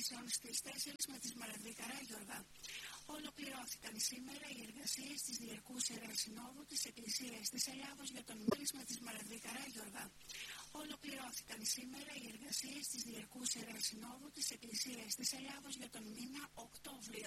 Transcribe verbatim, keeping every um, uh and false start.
εκκλησιών στις τέσσερις με της Μαραδί Καράγιοργα. Ολοκληρώθηκαν σήμερα οι εργασίες της Διαρκούς Ιεράς Συνόδου της Εκκλησίας της Ελλάδος για τον μήνυμα της Μαραδί Καράγιοργα. Ολοκληρώθηκαν σήμερα οι εργασίες της Διαρκούς Ιεράς Συνόδου της Εκκλησίας της Ελλάδος για τον μήνα Οκτώβριο.